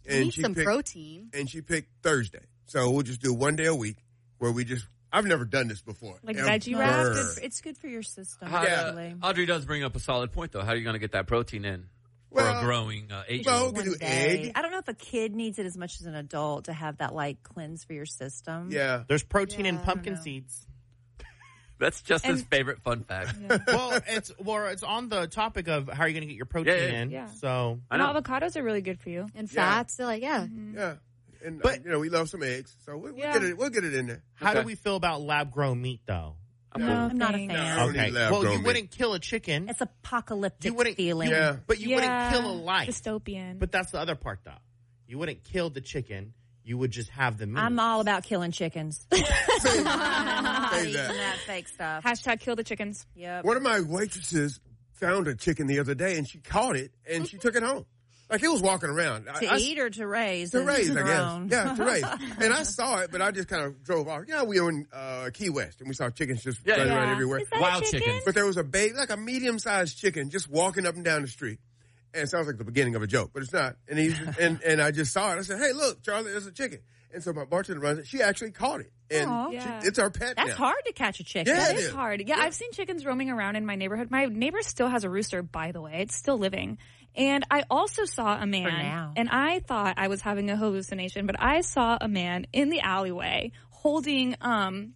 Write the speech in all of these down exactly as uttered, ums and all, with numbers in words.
and need she some picked, protein. And she picked Thursday. So we'll just do one day a week where we just, I've never done this before. Like Ever. veggie No, wrap? it's, good for, it's good for your system. How, Yeah. uh, Audrey does bring up a solid point, though. How are you going to get that protein in for Well, a growing uh, eight-year-old? well, we One can do day. egg. I don't know if a kid needs it as much as an adult to have that like cleanse for your system. Yeah. There's protein in Yeah, I pumpkin don't know. seeds. That's just his And- favorite fun fact. Well, it's well, it's on the topic of how are you going to get your protein Yeah, yeah, in. yeah. So I And know. avocados are really good for you. And Yeah. fats, they're like, yeah. Yeah. And, But- uh, you know, we love some eggs. So we'll, we'll, Yeah. get, it, we'll get it in there. how Okay. do we feel about lab grown meat, though? No, I'm not a thanks. I fan. don't Okay. need lab Well, grown you meat. wouldn't kill a chicken, It's apocalyptic You wouldn't- feeling. Yeah. but you yeah. wouldn't kill a life. Dystopian. But that's the other part, though. You wouldn't kill the chicken. You would just have the meat. I'm all about killing chickens. Say, I'm not say eating that. that fake stuff. Hashtag kill the chickens. Yep. One of my waitresses found a chicken the other day, and she caught it, and she took it home. Like, it was walking around. To I, I, eat or to raise? To is raise, I their guess. own. Yeah, to raise. And I saw it, but I just kind of drove off. Yeah, we were in uh, Key West, and we saw chickens just Yeah, running yeah. around everywhere. Is that Wild a chicken? chickens. But there was a baby, like a medium-sized chicken, just walking up and down the street. And it sounds like the beginning of a joke, but it's not. And he and and I just saw it. I said, "Hey, look, Charlie, there's a chicken." And so my bartender runs it. She actually caught it, and Aw. she, Yeah. it's our pet That's now. hard to catch a chicken. Yeah, That it is is. hard. Yeah, I've seen chickens roaming around in my neighborhood. My neighbor still has a rooster, by the way. It's still living. And I also saw a man, now. and I thought I was having a hallucination, but I saw a man in the alleyway holding um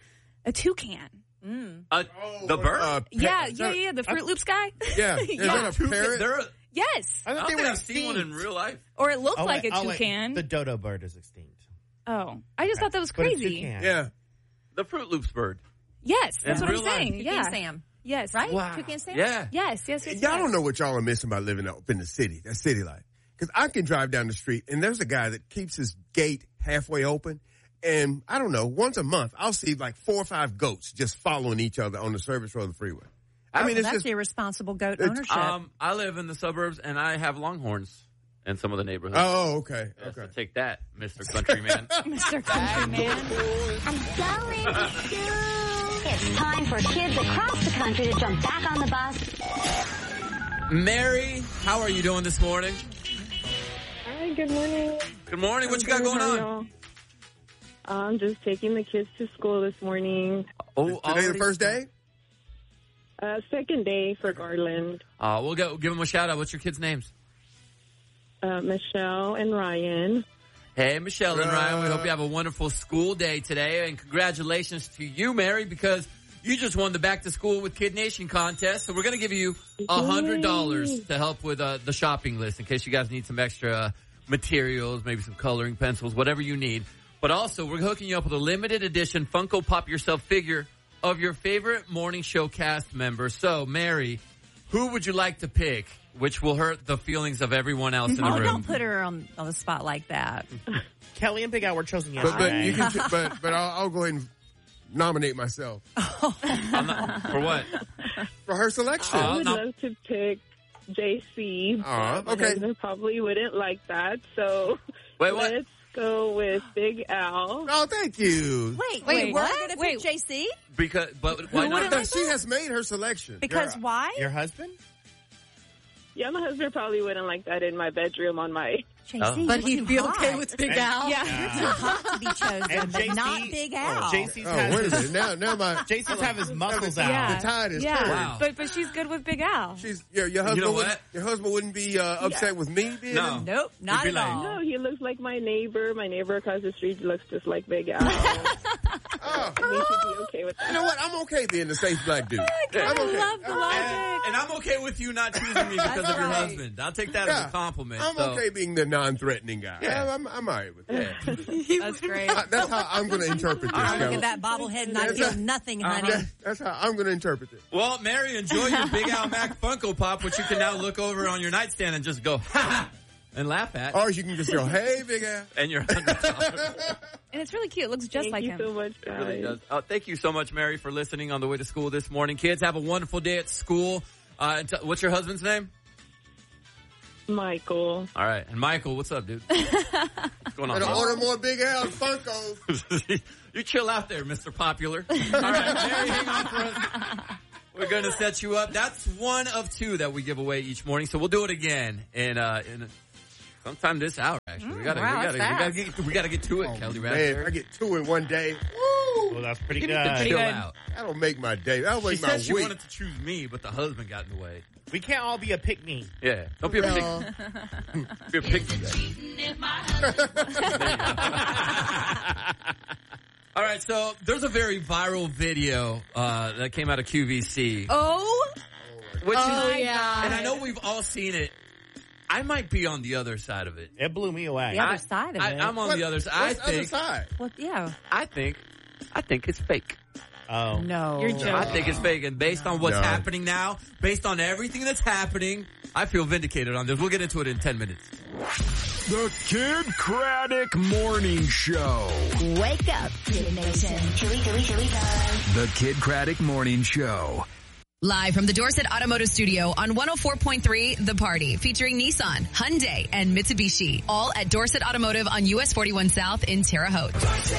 a toucan. Uh, Oh, the bird? uh, pet- Yeah, is yeah, that- yeah, the Fruit Loops guy. Yeah, is Yeah. that a parrot? They're a, Yes. I I thought don't they think were I've seen one in extinct. real life. Or it looked Oh, like wait, a oh, wait. toucan. The dodo bird is extinct. Oh, I just thought that was But a crazy. toucan. Yeah. The Fruit Loops bird. Yes, that's In what I'm real life. saying. Toucan Yeah. Sam. Yes. Right? Wow. Toucan Sam? Yeah. Yes, yes, yes. Y'all yes. don't know what y'all are missing by living up in the city, that city life. Because I can drive down the street, and there's a guy that keeps his gate halfway open. And I don't know, once a month, I'll see like four or five goats just following each other on the service road of the freeway. I mean, Well, it's that's just, irresponsible goat it's- ownership. Um, I live in the suburbs, and I have longhorns in some of the neighborhoods. oh, okay, Yeah, okay. so take that, Mister Countryman. Mister Countryman. I'm going to school. It's time for kids across the country to jump back on the bus. Mary, how are you doing this morning? Hi, good morning. Good morning. What I'm you got good. going How are on? y'all? I'm just taking the kids to school this morning. Oh, Today the already- first day? Uh, second day for Garland. Uh, we'll go give them a shout out. What's your kids' names? Uh, Michelle and Ryan. Hey, Michelle and Uh, Ryan. We hope you have a wonderful school day today, and congratulations to you, Mary, because you just won the Back to School with Kid Nation contest. So we're going to give you a hundred dollars to help with uh, the shopping list in case you guys need some extra materials, maybe some coloring pencils, whatever you need. But also, we're hooking you up with a limited edition Funko Pop Yourself figure of your favorite morning show cast member. So, Mary, who would you like to pick? Which will hurt the feelings of everyone else in the Oh, room. don't put her on, on the spot like that. Kelly and Big Al were chosen But, yesterday. but you can, t- but, but I'll, I'll go ahead and nominate myself I'm not- for what? for her selection. Uh, I would no. love to pick J C. Aw, but okay. My husband probably wouldn't like that. So Wait, what? let's go with Big Al. Oh, thank you. Wait, wait, Wait, we're what? going to pick Wait. J C? Because, but why not? No, she has made her selection. Because Your- why? Your husband? Yeah, my husband probably wouldn't like that in my bedroom on my... J C, Oh. But you're he'd too be hot. okay with Big And- Al. Yeah. You're too hot to be chosen, And but J C not Big Al. Oh, J C's Oh, has, wait a minute. Now, now my J C's have his muscles out. Yeah. the tide is Yeah. turned. Wow. But but she's good with Big Al. She's your, your husband. You know wouldn't, what? Your husband wouldn't be uh, upset with me being No. in- Nope, not You'd be at like, all. No, he looks like my neighbor. My neighbor across the street looks just like Big Al. Oh, We should be okay with you that. know what? I'm okay being the safe black dude. I I'm okay. love the logic. And, and I'm okay with you not choosing me because of your right. husband. I'll take that as Yeah. a compliment. I'm so. okay being the non-threatening guy. Yeah. I'm, I'm all right with that. That's great. I- That's how I'm going to interpret this. Look Kelly. at that bobblehead and I That's feel a- nothing, Uh-huh. honey. That- That's how I'm going to interpret this. Well, Mary, enjoy your Big Al Mac Funko Pop, which you can now look over on your nightstand and just go, ha ha, and laugh at. Or you can just go, hey, big ass. And you're one hundred dollars. And it's really cute. It looks just Thank like you him. so much, It really guys. does. Oh, thank you so much, Mary, for listening on the way to school this morning. Kids, have a wonderful day at school. Uh, and t- what's your husband's name? Michael. All right. And Michael, what's up, dude? What's going on? Better man? order more Big Al Funkos. You chill out there, Mister Popular. All right, Mary, hang on for us. We're going to set you up. That's one of two that we give away each morning. So we'll do it again in, uh, in Sometime this hour, actually. we gotta, wow, we gotta, that's we gotta get, we gotta get to it, Oh, Kelly man, Raspberry. I get two in one day. Woo! Well, that's pretty You good. need to Pretty chill good. out. That'll make my day. That'll She make my said she week. wanted to choose me, but the husband got in the way. We can't all be a pick-me. Yeah, don't be a pick. Well, Be a pick. All right, so there's a very viral video uh, that came out of Q V C, Oh, which oh is, yeah. and I know we've all seen it. I might be on the other side of it. It blew me away. The other I- side of I, it. I'm on What- the other side. I what's the other think. side? well, yeah. I think. I think it's fake. Oh. No. You're joking. I think it's fake, and based on what's No. happening now, based on everything that's happening, I feel vindicated on this. We'll get into it in ten minutes. The Kid Craddock Morning Show. Wake up, Kid Nation. Here we, here we, here we go. The Kid Craddock Morning Show. Live from the Dorset Automotive Studio on one oh four point three The Party, featuring Nissan, Hyundai, and Mitsubishi. All at Dorset Automotive on U S forty-one South in Terre Haute.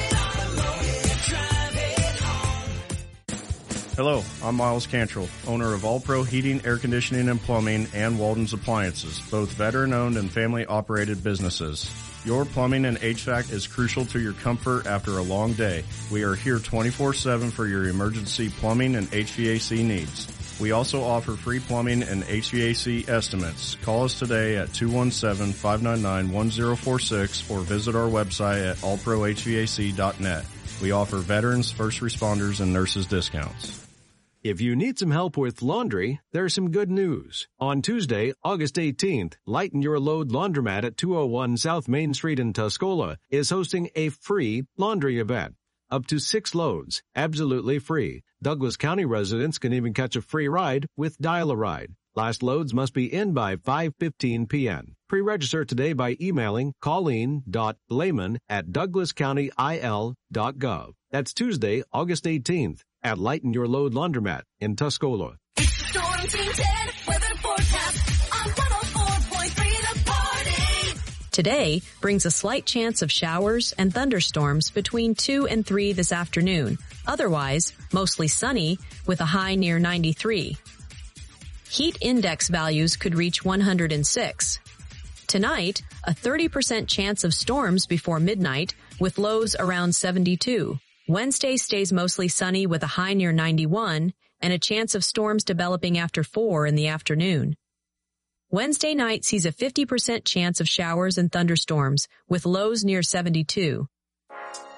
Hello, I'm Miles Cantrell, owner of All Pro Heating, Air Conditioning, and Plumbing, and Walden's Appliances, both veteran-owned and family-operated businesses. Your plumbing and H V A C is crucial to your comfort after a long day. We are here twenty-four seven for your emergency plumbing and H V A C needs. We also offer free plumbing and H V A C estimates. Call us today at two one seven, five nine nine, one zero four six or visit our website at all pro h v a c dot net. We offer veterans, first responders, and nurses discounts. If you need some help with laundry, there's some good news. On Tuesday, August eighteenth, Lighten Your Load Laundromat at two oh one South Main Street in Tuscola is hosting a free laundry event. Up to six loads, absolutely free. Douglas County residents can even catch a free ride with Dial-A-Ride. Last loads must be in by five fifteen p.m. Pre-register today by emailing colleen dot blayman at douglas county i l dot gov. That's Tuesday, August eighteenth at Lighten Your Load Laundromat in Tuscola. Storm Team ten, weather forecast on one oh four point three The Party. Today brings a slight chance of showers and thunderstorms between two and three this afternoon. Otherwise, mostly sunny with a high near ninety-three. Heat index values could reach one hundred six. Tonight, a thirty percent chance of storms before midnight with lows around seventy-two. Wednesday stays mostly sunny with a high near ninety-one and a chance of storms developing after four in the afternoon. Wednesday night sees a fifty percent chance of showers and thunderstorms with lows near seventy-two.